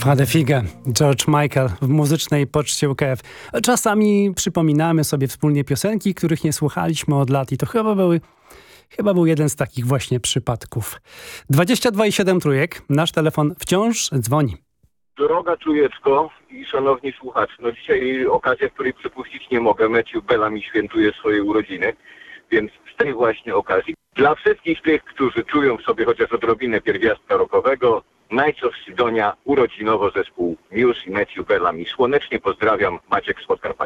Fade Figa, George Michael w muzycznej poczcie UKF. Czasami przypominamy sobie wspólnie piosenki, których nie słuchaliśmy od lat i to chyba był jeden z takich właśnie przypadków. 22,7 trójek, nasz telefon wciąż dzwoni. Droga Czujecko i szanowni słuchacze, dzisiaj okazja, której przepuścić nie mogę. Matthew Bellamy świętuje swoje urodziny, więc z tej właśnie okazji dla wszystkich tych, którzy czują w sobie chociaż odrobinę pierwiastka rockowego, Knights of Sidonia, urodzinowo zespół Muse i Matthew Bellamy. Słonecznie pozdrawiam, Maciek z Podkarpacia.